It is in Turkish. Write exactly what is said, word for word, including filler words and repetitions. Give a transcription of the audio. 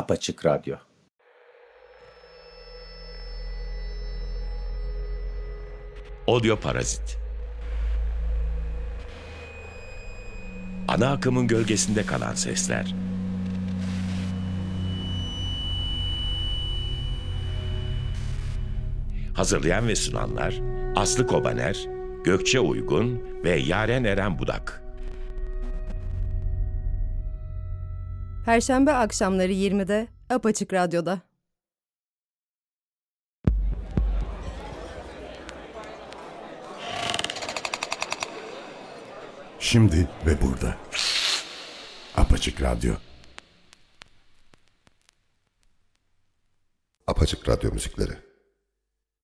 Apaçık Radyo. Audio Parazit. Ana akımın gölgesinde kalan sesler. Hazırlayan ve sunanlar Aslı Kobaner, Gökçe Uygun ve Yaren Eren Budak. Perşembe akşamları yirmide Apaçık Radyo'da. Şimdi ve burada. Apaçık Radyo. Apaçık Radyo müzikleri.